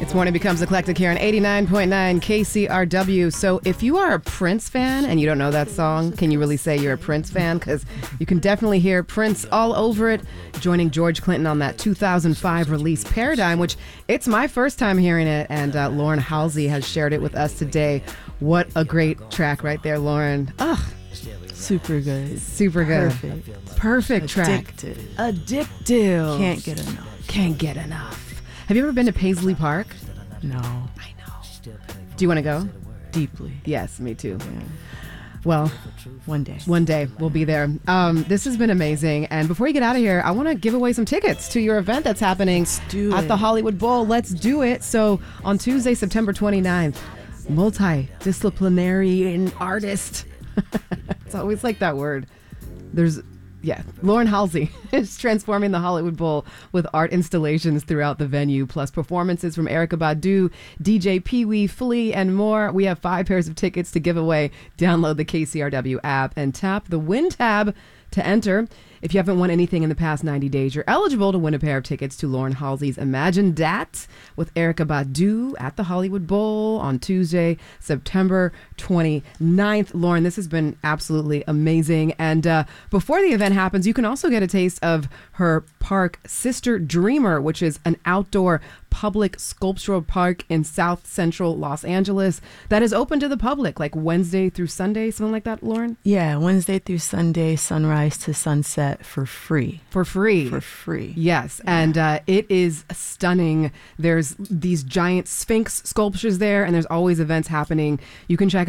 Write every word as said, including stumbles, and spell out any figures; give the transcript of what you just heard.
This morning becomes eclectic here on eighty-nine point nine K C R W. So if you are a Prince fan and you don't know that song, can you really say you're a Prince fan? Because you can definitely hear Prince all over it, joining George Clinton on that two thousand five release Paradigm, which it's my first time hearing it, and uh, Lauren Halsey has shared it with us today. What a great track right there, Lauren. Ugh. Super good. Super good. Perfect. Perfect track. Addicted. Addictive. Can't get enough. Can't get enough. Have you ever been to Paisley Park? No. I know. Do you want to go? Deeply. Yes, me too. Yeah. Well, one day. One day we'll be there. Um, this has been amazing. And before you get out of here, I want to give away some tickets to your event that's happening do at it. the Hollywood Bowl. Let's do it. So on Tuesday, September twenty-ninth, multidisciplinary artist. It's always like that word. There's, yeah, Lauren Halsey is transforming the Hollywood Bowl with art installations throughout the venue, plus performances from Erykah Badu, D J Pee Wee, Flea, and more. We have five pairs of tickets to give away. Download the K C R W app and tap the Win tab to enter. If you haven't won anything in the past ninety days, you're eligible to win a pair of tickets to Lauren Halsey's Imagine Dat with Erykah Badu at the Hollywood Bowl on Tuesday, September twenty-ninth. Lauren, this has been absolutely amazing. And uh, before the event happens, you can also get a taste of her park, Sister Dreamer, which is an outdoor public sculptural park in South Central Los Angeles that is open to the public, like Wednesday through Sunday, something like that, Lauren? Yeah, Wednesday through Sunday, sunrise to sunset for free. For free. For free. Yes, yeah. And uh, it is stunning. There's these giant Sphinx sculptures there, and there's always events happening. You can check